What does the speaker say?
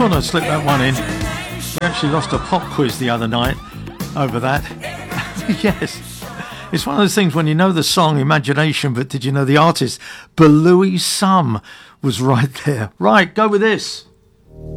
thought I'd slip that one in. We actually lost a pop quiz the other night over that. Yes. It's one of those things when you know the song Imagination, but did you know the artist? Belouis Sum was right there. Right, go with this.